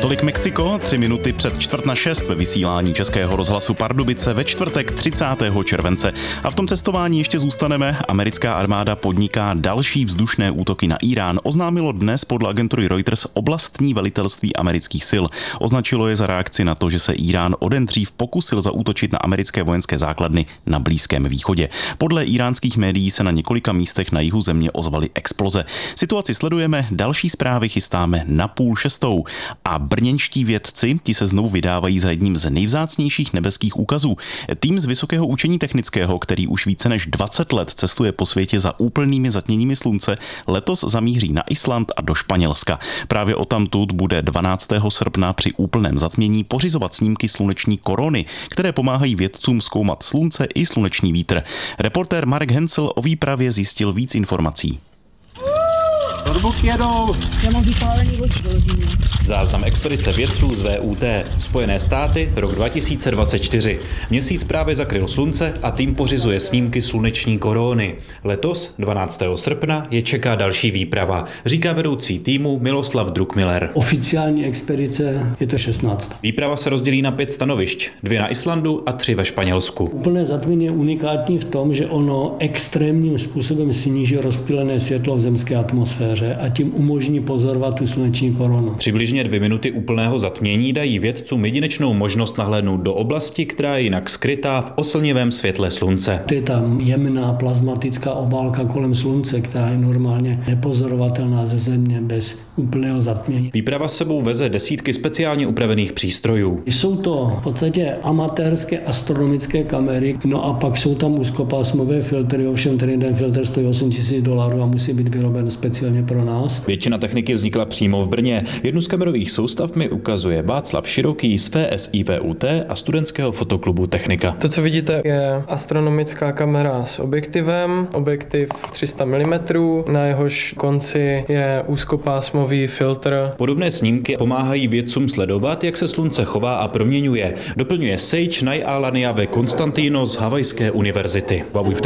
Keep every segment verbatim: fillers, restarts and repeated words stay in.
Tolik Mexiko, tři minuty před čtvrt na šest ve vysílání Českého rozhlasu Pardubice ve čtvrtek třicátého července. A v tom cestování ještě zůstaneme. Americká armáda podniká další vzdušné útoky na Irán. Oznámilo dnes podle agentury Reuters oblastní velitelství amerických sil. Označilo je za reakci na to, že se Irán o den dřív pokusil zaútočit na americké vojenské základny na Blízkém východě. Podle iránských médií se na několika místech na jihu země ozvaly exploze. Situaci sledujeme, další zprávy chystáme na půl šestou. A brněnští vědci, ti se znovu vydávají za jedním z nejvzácnějších nebeských úkazů. Tým z Vysokého učení technického, který už více než dvacet let cestuje po světě za úplnými zatměními slunce, letos zamíří na Island a do Španělska. Právě odtamtud bude dvanáctého srpna při úplném zatmění pořizovat snímky sluneční korony, které pomáhají vědcům zkoumat slunce i sluneční vítr. Reportér Marek Hensel o výpravě zjistil víc informací. Záznam expedice vědců z V U T. Spojené státy, rok dva tisíce dvacet čtyři. Měsíc právě zakryl slunce a tým pořizuje snímky sluneční koróny. Letos, dvanáctého srpna, je čeká další výprava, říká vedoucí týmu Miloslav Druckmiller. Oficiální expedice je to šestnáct. Výprava se rozdělí na pět stanovišť, dvě na Islandu a tři ve Španělsku. Úplné zatmění je unikátní v tom, že ono extrémním způsobem sníží rozptýlené světlo v zemské atmosféře a tím umožní pozorovat tu sluneční korunu. Přibližně dvě minuty úplného zatmění dají vědcům jedinečnou možnost nahlédnout do oblasti, která je jinak skrytá v oslnivém světle slunce. To je ta jemná plazmatická obálka kolem slunce, která je normálně nepozorovatelná ze země bez úplného zatmění. Výprava s sebou veze desítky speciálně upravených přístrojů. Jsou to v podstatě amatérské astronomické kamery, no a pak jsou tam úzkopásmové filtry, ovšem ten jeden filtr stojí osm tisíc dolarů a musí být vyroben speciálně pro nás. Většina techniky vznikla přímo v Brně. Jednu z kamerových soustav mi ukazuje Václav Široký z V S I V U T a studentského fotoklubu Technika. To, co vidíte, je astronomická kamera s objektivem, objektiv tři sta milimetrů, na jehož konci je úzkopásmový filtr. Podobné snímky pomáhají vědcům sledovat, jak se slunce chová a proměňuje. Doplňuje Sage Naj'alania ve Konstantino z Havajské univerzity.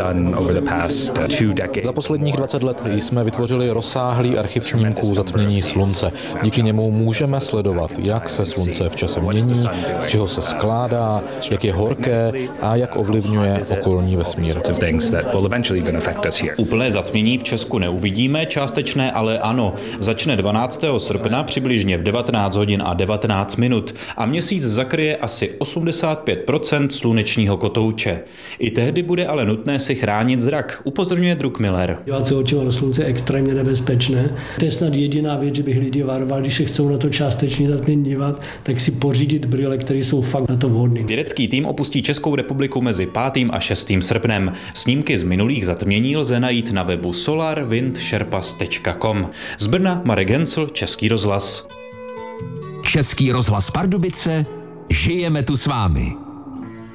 Za posledních dvacet let jsme vytvořili rozsáhlý archiv snímků zatmění slunce. Díky němu můžeme sledovat, jak se slunce v čase mění, z čeho se skládá, jak je horké a jak ovlivňuje okolní vesmír. Úplné zatmění v Česku neuvidíme, částečné ale ano. Začne dvanáctého srpna přibližně v devatenáct hodin a devatenáct minut a měsíc zakryje asi osmdesát pět procent slunečního kotouče. I tehdy bude ale nutné si chránit zrak, upozorňuje Druckmiller. Dívat se očima do slunce je extrémně nebezpečné. To je snad jediná věc, že bych lidi varoval, když se chcou na to částečně zatmění dívat, tak si pořídit brýle, které jsou fakt na to vhodné. Vědecký tým opustí Českou republiku mezi pátým a šestým srpnem. Snímky z minulých zatmění lze najít na webu solar wind sherpas tečka com. Z Brna Marek Hensel, Český rozhlas. Český rozhlas Pardubice, žijeme tu s vámi.